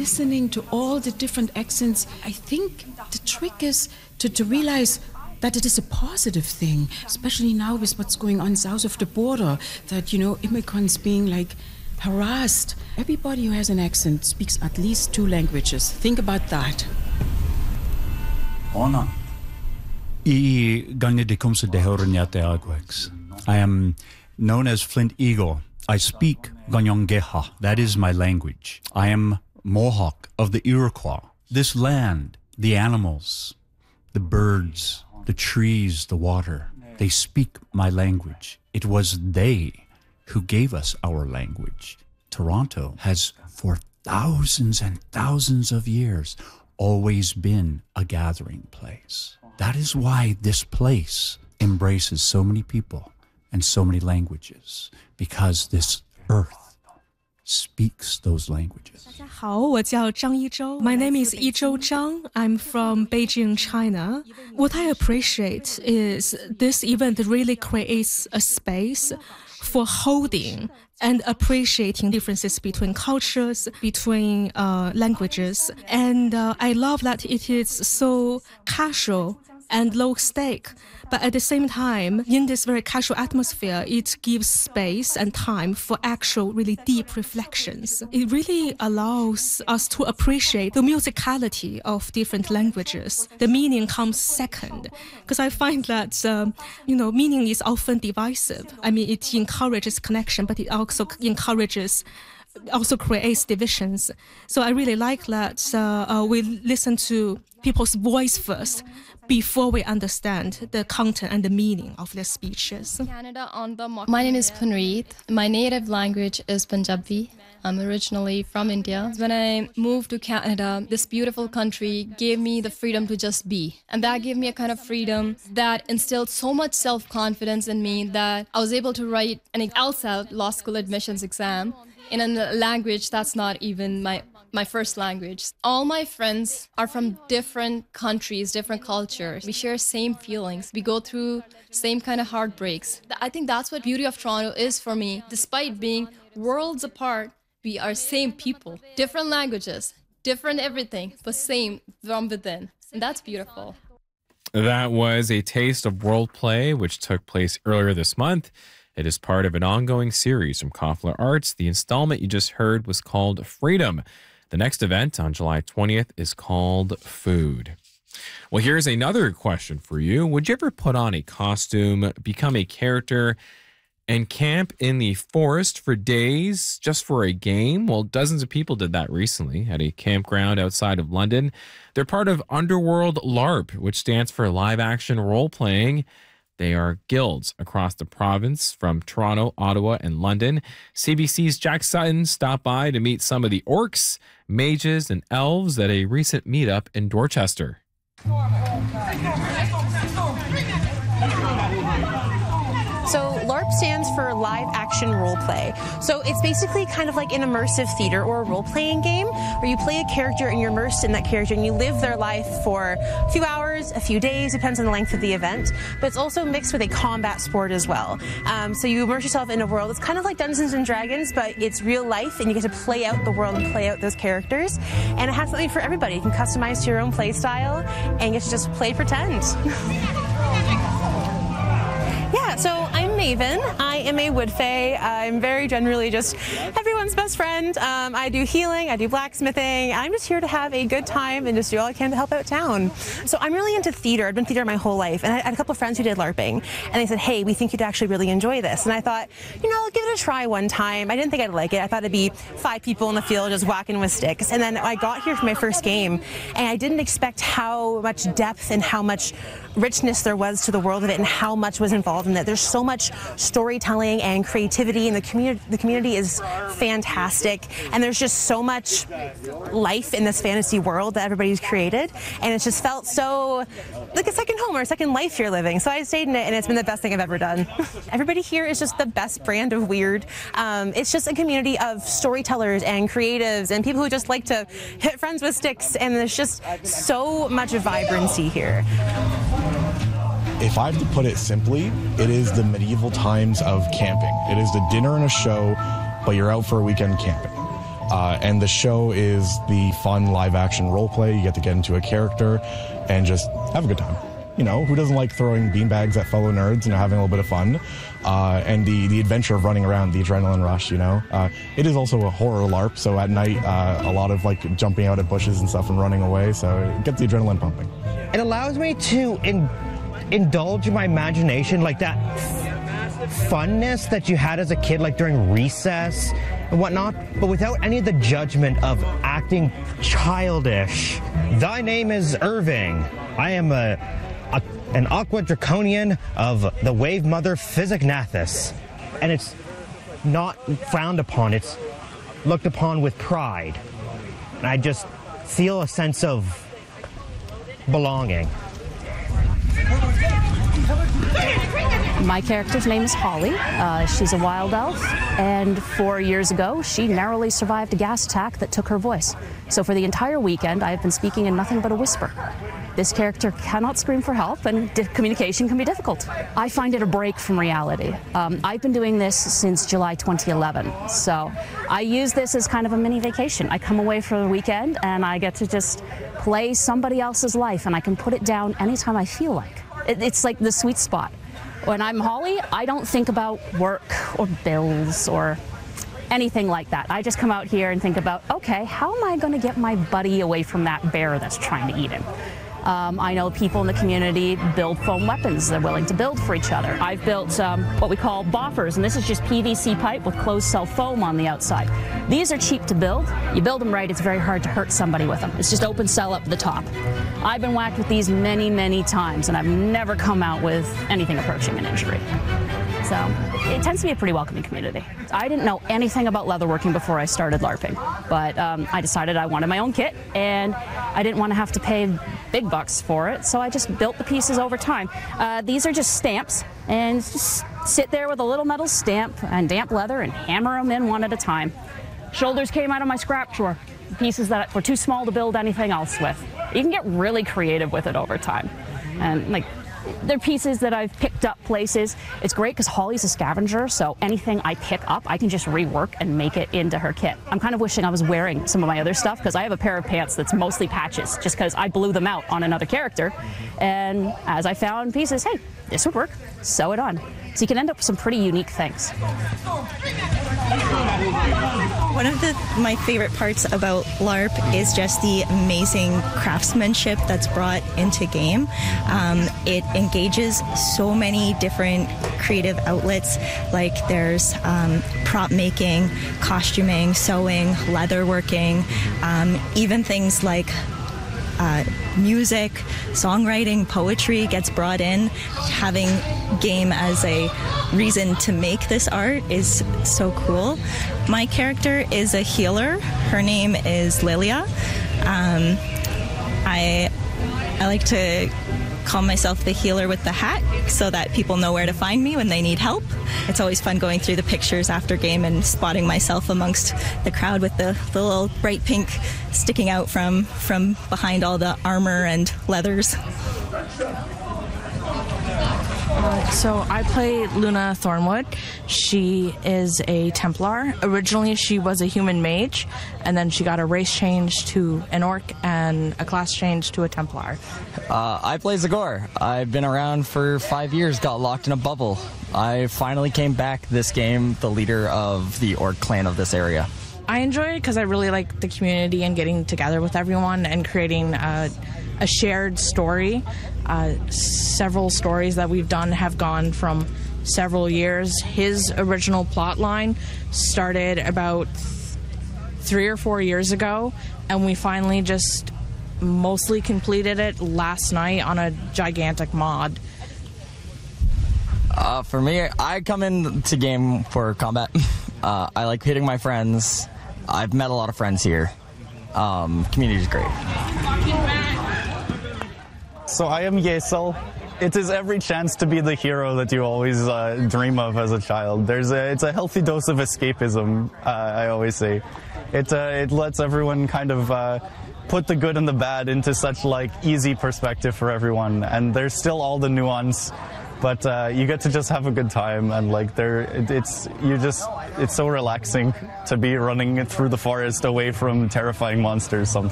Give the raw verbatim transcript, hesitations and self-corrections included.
listening to all the different accents, I think the trick is to, to realize that it is a positive thing, especially now with what's going on south of the border, that, you know, immigrants being like harassed. Everybody who has an accent speaks at least two languages. Think about that. Ona. I gagné de komsa de hornyate agwex. I am known as Flint Eagle. I speak Ganyongeha. That is my language. I am Mohawk of the Iroquois. This land, the animals, the birds, the trees, the water, they speak my language. It was they who gave us our language. Toronto has, for thousands and thousands of years, always been a gathering place. That is why this place embraces so many people and so many languages, because this earth speaks those languages. 大家好，我叫张一周. My name is Yizhou Zhang. I'm from Beijing, China. What I appreciate is this event really creates a space for holding and appreciating differences between cultures, between uh, languages. And uh, I love that it is so casual and low stake. But at the same time, in this very casual atmosphere, it gives space and time for actual really deep reflections. It really allows us to appreciate the musicality of different languages. The meaning comes second, because I find that, um, you know, meaning is often divisive. I mean, it encourages connection, but it also encourages also creates divisions. So I really like that uh, uh, we listen to people's voice first before we understand the content and the meaning of their speeches. Canada on the My name is Punreet. My native language is Punjabi. I'm originally from India. When I moved to Canada, this beautiful country gave me the freedom to just be. And that gave me a kind of freedom that instilled so much self-confidence in me that I was able to write an LSAT, law school admissions exam, in a language that's not even my my first language. All my friends are from different countries, different cultures. We share same feelings. We go through same kind of heartbreaks. I think that's what beauty of Toronto is for me. Despite being worlds apart, we are same people, different languages, different everything, but same from within. And that's beautiful. That was a taste of World Play, which took place earlier this month. It is part of an ongoing series from Koffler Arts. The installment you just heard was called Freedom. The next event on July twentieth is called Food. Well, here's another question for you. Would you ever put on a costume, become a character, and camp in the forest for days just for a game? Well, dozens of people did that recently at a campground outside of London. They're part of Underworld LARP, which stands for Live Action Role Playing. They are guilds across the province from Toronto, Ottawa, and London. C B C's Jack Sutton stopped by to meet some of the orcs, mages, and elves at a recent meetup in Dorchester. So LARP stands for Live Action Role Play. So it's basically kind of like an immersive theater or a role-playing game where you play a character and you're immersed in that character and you live their life for a few hours, a few days, depends on the length of the event. But it's also mixed with a combat sport as well. Um, so you immerse yourself in a world. It's kind of like Dungeons and Dragons, but it's real life and you get to play out the world and play out those characters. And it has something for everybody. You can customize to your own play style and you get to just play pretend. Yeah, so I'm Maven. I am a wood fae. I'm very generally just everyone's best friend. Um, I do healing, I do blacksmithing. I'm just here to have a good time and just do all I can to help out town. So I'm really into theater. I've been theater my whole life. And I had a couple of friends who did LARPing. And they said, hey, we think you'd actually really enjoy this. And I thought, you know, I'll give it a try one time. I didn't think I'd like it. I thought it'd be five people in the field just whacking with sticks. And then I got here for my first game. And I didn't expect how much depth and how much richness there was to the world of it and how much was involved in it. There's so much storytelling and creativity, and the community the community is fantastic, and there's just so much life in this fantasy world that everybody's created, and it's just felt so like a second home or a second life you're living. So I stayed in it, and it's been the best thing I've ever done. Everybody here is just the best brand of weird. Um, it's just a community of storytellers and creatives and people who just like to hit friends with sticks, and there's just so much vibrancy here. If I have to put it simply, it is the medieval times of camping. It is the dinner and a show, but you're out for a weekend camping. Uh, and the show is the fun live-action role play. You get to get into a character and just have a good time. You know, who doesn't like throwing beanbags at fellow nerds and having a little bit of fun? Uh, and the, the adventure of running around, the adrenaline rush, you know? Uh, it is also a horror LARP, so at night, uh, a lot of, like, jumping out at bushes and stuff and running away, so get the adrenaline pumping. It allows me to in, indulge my imagination, like that funness that you had as a kid, like during recess and whatnot, but without any of the judgment of acting childish. Thy name is Irving. I am a, a an Aqua Draconian of the Wave Mother Physiognathus. And it's not frowned upon, it's looked upon with pride. And I just feel a sense of belonging. My character's name is Holly. Uh, she's a wild elf, and four years ago, she narrowly survived a gas attack that took her voice. So for the entire weekend, I have been speaking in nothing but a whisper. This character cannot scream for help, and communication can be difficult. I find it a break from reality. Um, I've been doing this since July twenty eleven, so I use this as kind of a mini vacation. I come away for the weekend, and I get to just play somebody else's life, and I can put it down anytime I feel like. It, it's like the sweet spot. When I'm Holly, I don't think about work or bills or anything like that. I just come out here and think about, okay, how am I going to get my buddy away from that bear that's trying to eat him? Um, I know people in the community build foam weapons. They're willing to build for each other. I've built um, what we call boffers, and this is just P V C pipe with closed cell foam on the outside. These are cheap to build. You build them right, it's very hard to hurt somebody with them. It's just open cell up the top. I've been whacked with these many, many times, and I've never come out with anything approaching an injury. So it tends to be a pretty welcoming community. I didn't know anything about leatherworking before I started LARPing, but um, I decided I wanted my own kit, and I didn't want to have to pay big bucks for it, so I just built the pieces over time. Uh, these are just stamps, and just sit there with a little metal stamp and damp leather and hammer them in one at a time. Shoulders came out of my scrap drawer, pieces that were too small to build anything else with. You can get really creative with it over time. And like, they're pieces that I've picked up places. It's great because Holly's a scavenger, so anything I pick up, I can just rework and make it into her kit. I'm kind of wishing I was wearing some of my other stuff because I have a pair of pants that's mostly patches just because I blew them out on another character. And as I found pieces, hey, this would work, sew it on. So you can end up with some pretty unique things. One of the, my favorite parts about LARP is just the amazing craftsmanship that's brought into game. Um, it engages so many different creative outlets, like there's um, prop making, costuming, sewing, leatherworking, um, even things like Uh, music, songwriting, poetry gets brought in. Having game as a reason to make this art is so cool. My character is a healer. Her name is Lilia. Um, I I like to call myself the healer with the hat so that people know where to find me when they need help. It's always fun going through the pictures after game and spotting myself amongst the crowd with the, the little bright pink sticking out from, from behind all the armor and leathers. Uh, so I play Luna Thornwood. She is a Templar. Originally she was a human mage, and then she got a race change to an orc and a class change to a Templar. Uh, I play Zagor. I've been around for five years, got locked in a bubble. I finally came back this game, the leader of the orc clan of this area. I enjoy it because I really like the community and getting together with everyone and creating a, a shared story. Uh, several stories that we've done have gone from several years. His original plot line started about th- three or four years ago, and we finally just mostly completed it last night on a gigantic mod. Uh, for me, I come into game for combat. Uh, I like hitting my friends. I've met a lot of friends here. Um, community's great. So I am Yesel. It is every chance to be the hero that you always uh, dream of as a child. There's a, it's a healthy dose of escapism, uh, I always say. It, uh, it lets everyone kind of uh, put the good and the bad into such like easy perspective for everyone. And there's still all the nuance but uh, you get to just have a good time, and like there, it, it's you just it's so relaxing to be running through the forest away from terrifying monsters sometimes.